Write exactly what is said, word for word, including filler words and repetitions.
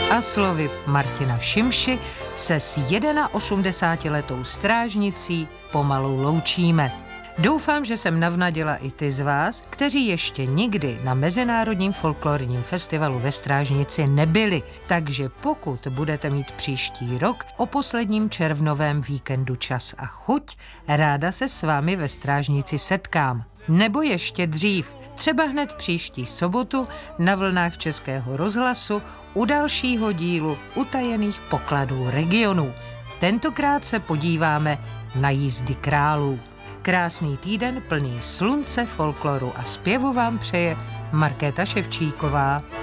A slovy Martina Šimši se s osmdesátiletou strážnicí pomalu loučíme. Doufám, že jsem navnadila i ty z vás, kteří ještě nikdy na Mezinárodním folklorním festivalu ve Strážnici nebyli. Takže pokud budete mít příští rok o posledním červnovém víkendu čas a chuť, ráda se s vámi ve Strážnici setkám. Nebo ještě dřív, třeba hned příští sobotu na vlnách Českého rozhlasu u dalšího dílu Utajených pokladů regionů. Tentokrát se podíváme na jízdy králů. Krásný týden plný slunce, folkloru a zpěvu vám přeje Markéta Ševčíková.